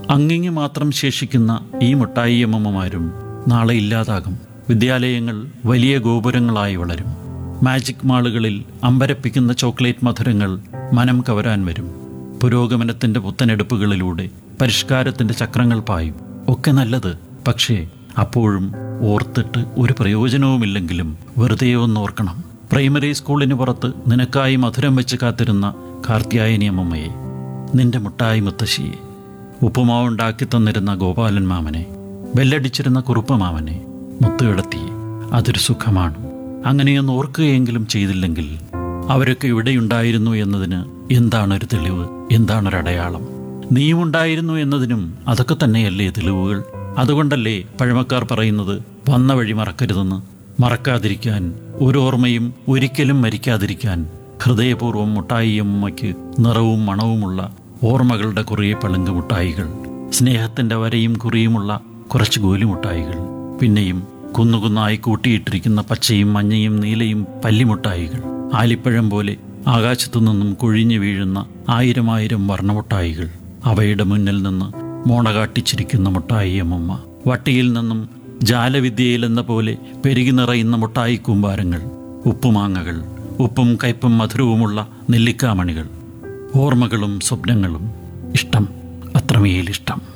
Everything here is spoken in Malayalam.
അങ്ങിങ്ങി മാത്രം ശേഷിക്കുന്ന ഈ മുട്ടായിയമ്മമാരും നാളെ ഇല്ലാതാകും. വിദ്യാലയങ്ങൾ വലിയ ഗോപുരങ്ങളായി വളരും. മാജിക് മാളുകളിൽ അമ്പരപ്പിക്കുന്ന ചോക്ലേറ്റ് മധുരങ്ങൾ മനം കവരാൻ വരും. പുരോഗമനത്തിൻ്റെ പുത്തനെടുപ്പുകളിലൂടെ പരിഷ്കാരത്തിൻ്റെ ചക്രങ്ങൾ പായും. ഒക്കെ നല്ലത്. പക്ഷേ അപ്പോഴും ഓർത്തിട്ട് ഒരു പ്രയോജനവുമില്ലെങ്കിലും വെറുതെ ഒന്നോർക്കണം. പ്രൈമറി സ്കൂളിന് പുറത്ത് നിനക്കായി മധുരം വെച്ച് കാത്തിരുന്ന കാർത്യായനി അമ്മമ്മയെ, നിന്റെ മുട്ടായി മുത്തശ്ശിയെ, ഉപ്പുമാവുണ്ടാക്കി തന്നിരുന്ന ഗോപാലൻ മാമനെ, ബെല്ലടിച്ചിരുന്ന കുറുപ്പ മാമനെ, മുത്തുകിടത്തിയെ. അതൊരു സുഖമാണ്. അങ്ങനെയൊന്ന് ഓർക്കുകയെങ്കിലും ചെയ്തില്ലെങ്കിൽ അവരൊക്കെ ഇവിടെയുണ്ടായിരുന്നു എന്നതിന് എന്താണൊരു തെളിവ്? എന്താണൊരടയാളം? നീയുമുണ്ടായിരുന്നു എന്നതിനും അതൊക്കെ തന്നെയല്ലേ തെളിവുകൾ? അതുകൊണ്ടല്ലേ പഴമക്കാർ പറയുന്നത് വന്ന വഴി മറക്കരുതെന്ന്. മറക്കാതിരിക്കാൻ, ഒരു ഓർമ്മയും ഒരിക്കലും മരിക്കാതിരിക്കാൻ ഹൃദയപൂർവ്വം മുട്ടായിയമ്മയ്ക്ക് നിറവും മണവുമുള്ള ഓർമ്മകളുടെ കുറേ പളുങ്ക് മുട്ടായികൾ, സ്നേഹത്തിൻ്റെ വരയും കുറിയുമുള്ള കുറച്ച് ഗോലിമുട്ടായികൾ, പിന്നെയും കുന്നുകുന്നായി കൂട്ടിയിട്ടിരിക്കുന്ന പച്ചയും മഞ്ഞയും നീലയും പല്ലിമുട്ടായികൾ, ആലിപ്പഴം പോലെ ആകാശത്തു നിന്നും കൊഴിഞ്ഞു വീഴുന്ന ആയിരം വർണ്ണമുട്ടായികൾ. അവയുടെ മുന്നിൽ നിന്ന് മോണകാട്ടിച്ചിരിക്കുന്ന മുട്ടായിയമ്മ, വട്ടിയിൽ നിന്നും ജാലവിദ്യയിലെന്ന പോലെ പെരുകി നിറയുന്ന മുട്ടായി കൂമ്പാരങ്ങൾ, ഉപ്പുമാങ്ങകൾ, ഉപ്പും കയ്പും മധുരവുമുള്ള നെല്ലിക്കാമണികൾ, ഓർമ്മകളും സ്വപ്നങ്ങളും. ഇഷ്ടം, അത്രമേലിഷ്ടം.